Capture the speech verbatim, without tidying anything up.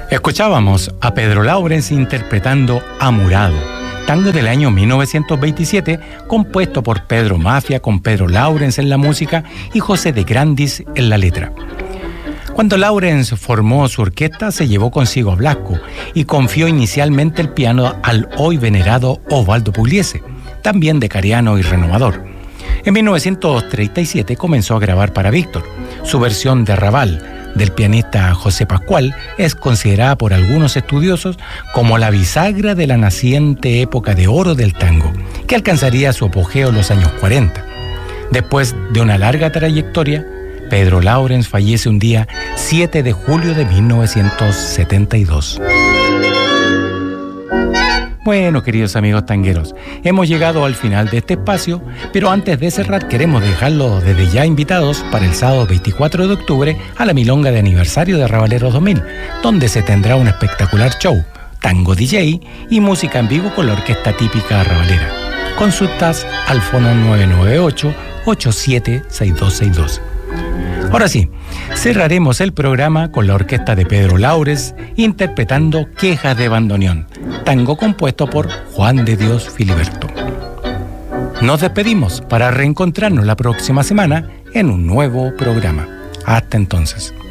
Escuchábamos a Pedro Laurens interpretando Amurado, tango del año mil novecientos veintisiete, compuesto por Pedro Mafia con Pedro Laurens en la música y José de Grandis en la letra. Cuando Laurens formó su orquesta, se llevó consigo a Blasco y confió inicialmente el piano al hoy venerado Osvaldo Pugliese, también decariano y renovador. En mil novecientos treinta y siete comenzó a grabar para Víctor. Su versión de Raval del pianista José Pascual es considerada por algunos estudiosos como la bisagra de la naciente época de oro del tango, que alcanzaría su apogeo en los años cuarenta. Después de una larga trayectoria, Pedro Laurens fallece un día siete de julio de mil novecientos setenta y dos. Bueno, queridos amigos tangueros, hemos llegado al final de este espacio, pero antes de cerrar queremos dejarlos desde ya invitados para el sábado veinticuatro de octubre a la milonga de aniversario de Rabaleros dos mil, donde se tendrá un espectacular show, tango D J y música en vivo con la orquesta típica rabalera. Consultas al fono nueve nueve ocho, ocho siete seis dos seis dos. Ahora sí, cerraremos el programa con la orquesta de Pedro Laurens interpretando Quejas de Bandoneón, tango compuesto por Juan de Dios Filiberto. Nos despedimos para reencontrarnos la próxima semana en un nuevo programa. Hasta entonces.